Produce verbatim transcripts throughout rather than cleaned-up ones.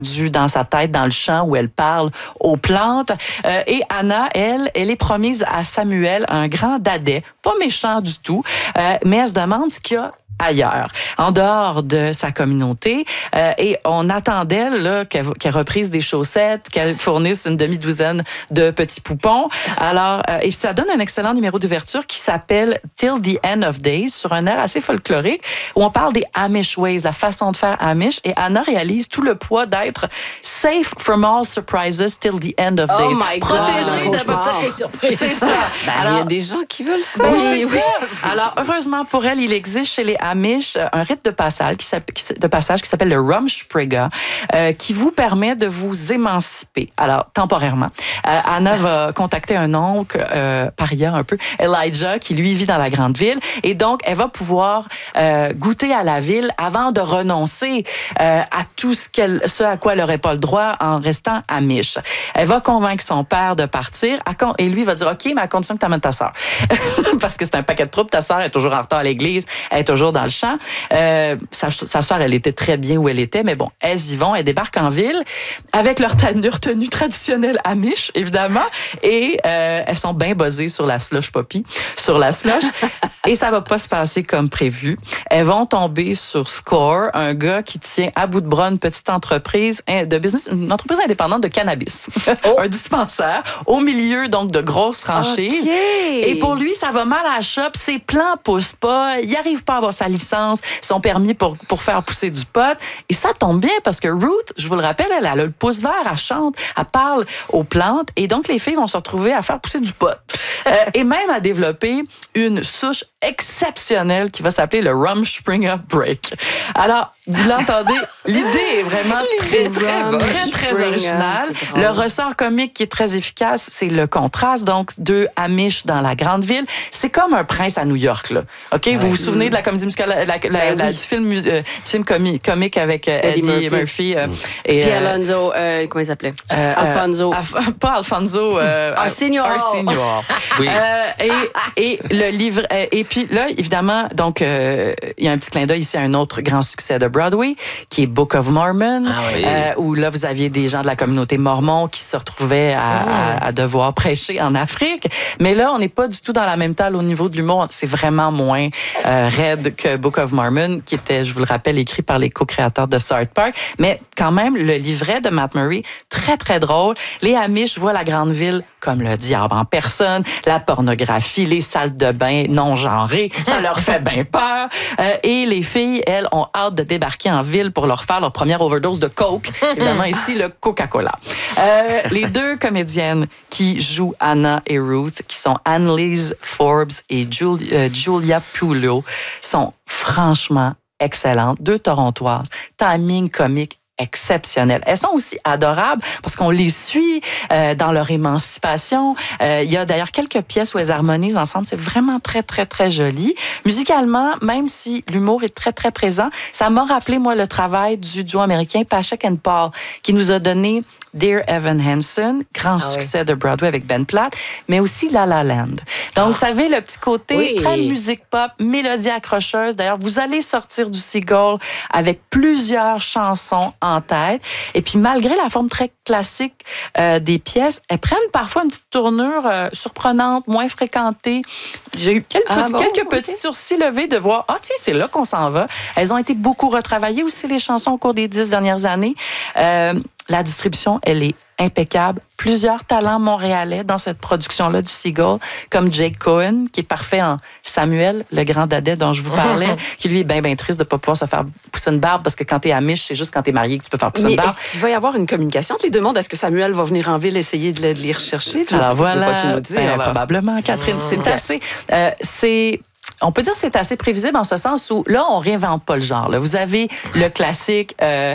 dans sa tête, dans le champ où elle parle aux plantes. Euh, et Anna, elle, elle est promise à Samuel, un grand dadais, pas méchant du tout, euh, mais elle se demande ce qu'il y a ailleurs, en dehors de sa communauté. Euh, et on attend d'elle là, qu'elle, qu'elle reprise des chaussettes, qu'elle fournisse une demi-douzaine de petits poupons. Alors, euh, et ça donne un excellent numéro d'ouverture qui s'appelle Till the End of Days, sur un air assez folklorique, où on parle des Amish ways, la façon de faire Amish. Et Anna réalise tout le poids d'être safe from all surprises till the end of days. Oh my God! Protégée de toutes les surprises. C'est ça. Ben, il y a des gens qui veulent ça. Ben, oui, oui. Alors, heureusement pour elle, il existe chez les Amish un rite de passage qui s'appelle, de passage qui s'appelle le Rumspringa, euh, qui vous permet de vous émanciper. Alors, temporairement. Euh, Anna va contacter un oncle, euh, paria un peu, Elijah, qui lui vit dans la grande ville. Et donc, elle va pouvoir euh, goûter à la ville avant de renoncer euh, à tout ce, qu'elle, ce à quoi elle n'aurait pas le droit en restant Amish. Elle va convaincre son père de partir et lui va dire, OK, mais à condition que tu amènes ta sœur. Parce que c'est un paquet de troupes. Ta sœur est toujours en retard à l'église, elle est toujours dans le champ. Euh, sa, sa sœur, elle était très bien où elle était, mais bon, elles y vont, elles débarquent en ville avec leur tenue, tenue traditionnelle Amish, évidemment, et euh, elles sont bien buzzées sur la slush poppy, sur la slush, et ça va pas se passer comme prévu. Elles vont tomber sur Score, un gars qui tient à bout de bras une petite entreprise de business, une entreprise indépendante de cannabis, oh. un dispensaire, au milieu donc de grosses franchises. Okay. Et pour lui, ça va mal à la shop, ses plans poussent pas, il arrive pas à avoir sa licence, son permis pour, pour faire pousser du pot. Et ça tombe bien parce que Ruth, je vous le rappelle, elle a le pouce vert, elle chante, elle parle aux plantes. Et donc, les filles vont se retrouver à faire pousser du pot. Euh, et même à développer une souche exceptionnelle qui va s'appeler le Rumspringa Break. Alors, vous l'entendez, l'idée est vraiment très, très, bonne, très, très originale. Le ressort comique qui est très efficace, c'est le contraste. Donc, deux Amish dans la grande ville. C'est comme un prince à New York, là. OK? Ouais. Vous vous souvenez de la comédie musicale, la, la, ben la, oui. du film, euh, du film comique, comique avec euh, Eddie, Eddie Murphy. Murphy euh, et Puis Alonso, euh, comment il s'appelait? Euh, Alfonso. Euh, pas Alfonso. Euh, Arsenio. Arsenio. Oui. Euh, et, et le livre. Euh, et puis là, évidemment, donc, euh, il y a un petit clin d'œil ici à un autre grand succès de Broadway, qui est Book of Mormon, ah oui. euh, où là, vous aviez des gens de la communauté mormon qui se retrouvaient à, oh. à, à devoir prêcher en Afrique. Mais là, on n'est pas du tout dans la même table au niveau de l'humour. C'est vraiment moins euh, raide que Book of Mormon, qui était, je vous le rappelle, écrit par les co-créateurs de South Park. Mais quand même, le livret de Matt Murray, très, très drôle. Les Amish voient la grande ville comme le diable en personne, la pornographie, les salles de bain non genrées, ça leur fait bien peur. Euh, et les filles, elles, ont hâte de débarquer en ville pour leur faire leur première overdose de Coke. Évidemment, ici, le Coca-Cola. Euh, les deux comédiennes qui jouent Anna et Ruth, qui sont Annalise Forbes et Julia, euh, Julia Pulo, sont franchement excellentes. Deux Torontoises. Timing comique exceptionnelles. Elles sont aussi adorables parce qu'on les suit euh, dans leur émancipation. Euh, il y a d'ailleurs quelques pièces où elles harmonisent ensemble. C'est vraiment très, très, très joli. Musicalement, même si l'humour est très, très présent, ça m'a rappelé, moi, le travail du duo américain Pasek and Paul, qui nous a donné Dear Evan Hansen, grand ah succès oui. de Broadway avec Ben Platt, mais aussi La La Land. Donc, ah. vous savez, le petit côté oui. très musique pop, mélodie accrocheuse. D'ailleurs, vous allez sortir du Seagull avec plusieurs chansons en tête. Et puis, malgré la forme très classique euh, des pièces, elles prennent parfois une petite tournure euh, surprenante, moins fréquentée. J'ai eu quelques, ah, petits, bon? quelques okay. petits sourcils levés de voir, ah tiens, c'est là qu'on s'en va. Elles ont été beaucoup retravaillées aussi, les chansons, au cours des dix dernières années. Euh, La distribution, elle est impeccable. Plusieurs talents montréalais dans cette production-là du Seagull, comme Jake Cohen, qui est parfait en Samuel, le grand dadais dont je vous parlais, qui lui est bien, bien triste de ne pas pouvoir se faire pousser une barbe, parce que quand t'es amish, c'est juste quand t'es marié que tu peux faire pousser Mais une barbe. Est-ce qu'il va y avoir une communication entre les deux mondes? Est-ce que Samuel va venir en ville essayer de les rechercher? Tu alors voilà, pas tout nous dire, ben, alors. probablement, Catherine. Mmh. C'est assez... Euh, c'est... On peut dire que c'est assez prévisible en ce sens où, là, on réinvente pas le genre. Là. Vous avez le classique, euh,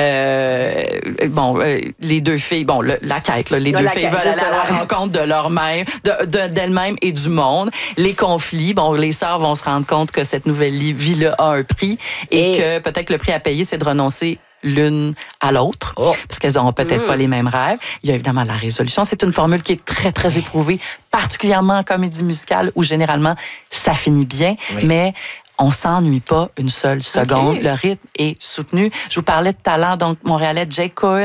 euh, bon, euh, les deux filles, bon, le, la quête, là, les là, deux filles quête, veulent aller à la rencontre de leur-même, de, de, d'elles-mêmes et du monde. Les conflits, bon, les sœurs vont se rendre compte que cette nouvelle vie-là a un prix et, et que peut-être le prix à payer, c'est de renoncer l'une à l'autre, oh. parce qu'elles n'auront peut-être mmh. pas les mêmes rêves. Il y a évidemment la résolution. C'est une formule qui est très, très oui. éprouvée, particulièrement en comédie musicale, où généralement, ça finit bien, oui. mais on s'ennuie pas une seule seconde. Okay. Le rythme est soutenu. Je vous parlais de talent, donc Montréalais Jake Cohen.